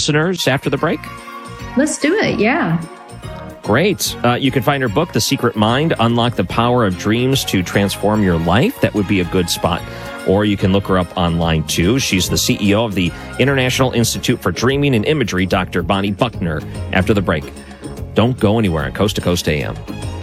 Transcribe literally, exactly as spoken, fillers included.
listeners after the break? Let's do it. Yeah. Great. Uh, you can find her book, The Secret Mind, Unlock the Power of Dreams to Transform Your Life. That would be a good spot. Or you can look her up online, too. She's the C E O of the International Institute for Dreaming and Imagery, Doctor Bonnie Buckner, after the break. Don't go anywhere on Coast to Coast A M.